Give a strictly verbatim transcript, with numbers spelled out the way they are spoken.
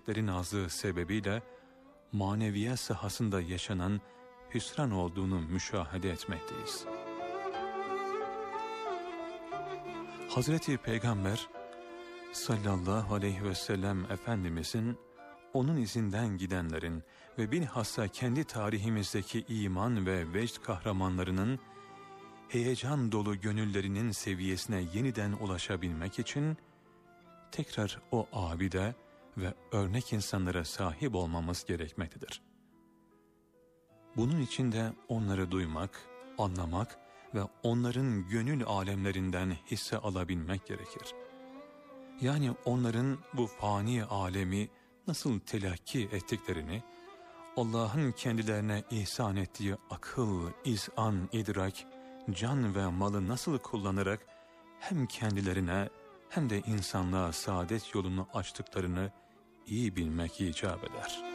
nimetlerin azlığı sebebiyle maneviyat sahasında yaşanan hüsran olduğunu müşahede etmekteyiz. Hazreti Peygamber sallallahu aleyhi ve sellem Efendimizin onun izinden gidenlerin ve bilhassa kendi tarihimizdeki iman ve vecd kahramanlarının heyecan dolu gönüllerinin seviyesine yeniden ulaşabilmek için tekrar o abide ve örnek insanlara sahip olmamız gerekmektedir. Bunun için de onları duymak, anlamak ve onların gönül alemlerinden hisse alabilmek gerekir. Yani onların bu fani alemi nasıl telakki ettiklerini, Allah'ın kendilerine ihsan ettiği akıl, izan, idrak, can ve malı nasıl kullanarak hem kendilerine hem de insanlığa saadet yolunu açtıklarını iyi bilmek icap eder.